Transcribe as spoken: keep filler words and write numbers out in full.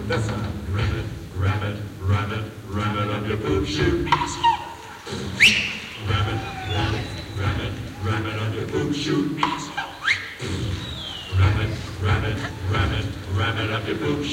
That's a rabbit, rabbit, rabbit, rabbit up your poop chute. Rabbit, rabbit, rabbit, rabbit up your poop chute. Rabbit, rabbit, rabbit, rabbit up your poop chute.